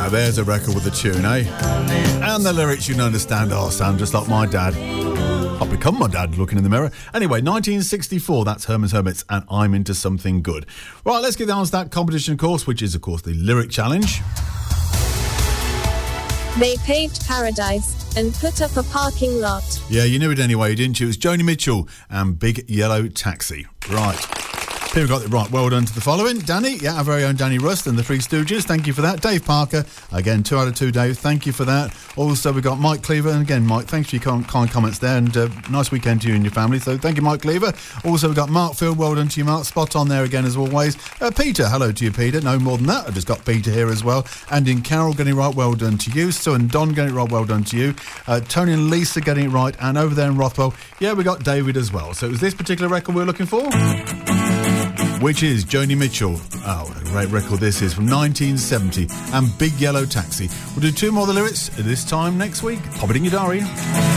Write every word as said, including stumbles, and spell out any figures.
Now there's a record with a tune, eh? And the lyrics you can understand are sound just like my dad. I've become my dad looking in the mirror. Anyway, nineteen sixty-four, that's Herman's Hermits and I'm Into Something Good. Right, let's get down to that competition course, which is, of course, the Lyric Challenge. They paved paradise and put up a parking lot. Yeah, you knew it anyway, didn't you? It was Joni Mitchell and Big Yellow Taxi. Right. Here we got it right. Well done to the following. Danny, yeah, our very own Danny Rust and the Three Stooges. Thank you for that. Dave Parker, again, two out of two, Dave. Thank you for that. Also, we got Mike Cleaver. And again, Mike, thanks for your kind, kind comments there. And uh, nice weekend to you and your family. So thank you, Mike Cleaver. Also, we got Mark Field. Well done to you, Mark. Spot on there again, as always. Uh, Peter, hello to you, Peter. No more than that. I just got Peter here as well. And in Carol, getting it right. Well done to you. Sue and Don, getting it right. Well done to you. Uh, Tony and Lisa, getting it right. And over there in Rothwell, yeah, we got David as well. So it was this particular record we we're looking for, which is Joni Mitchell. Oh, a great record this is, from nineteen seventy, and Big Yellow Taxi. We'll do two more of the lyrics this time next week. Pop it in your diary.